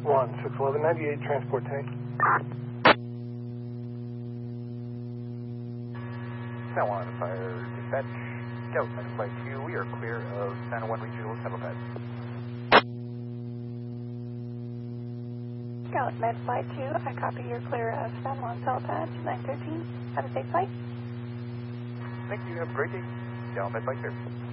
61198, transport tank. San Juan Fire Dispatch, Scout Med Flight 2, we are clear of San Juan Regional Saddle Pad. Scout Med Flight 2, I copy you're clear of San Juan Saddle Pad 913. Have a safe flight. Thank you, have a great day. Scout Med Flight 2.